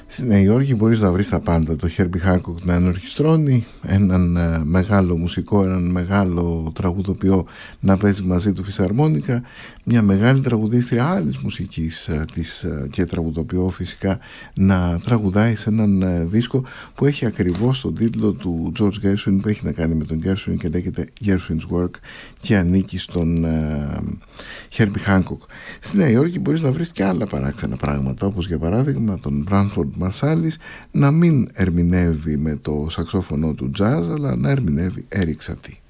Στη Νέα Υόρκη μπορείς να βρεις τα πάντα. Το Herbie Hancock να ενορχιστρώνει, έναν μεγάλο μουσικό, έναν μεγάλο τραγουδοποιό να παίζει μαζί του φυσαρμόνικα, μια μεγάλη τραγουδίστρια άλλης μουσικής και τραγουδοποιό φυσικά να τραγουδάει σε έναν δίσκο που έχει ακριβώς τον τίτλο του George Gershwin, που έχει να κάνει με τον Gershwin και λέγεται Gershwin's Work και ανήκει στον Herbie Hancock. Στη Νέα Υόρκη μπορείς να βρεις και άλλα παράξενα πράγματα, όπως για παράδειγμα τον Branford Marsalis να μην ερμηνεύει με το σαξόφωνο του jazz, αλλά να ερμηνεύει Eric Satie.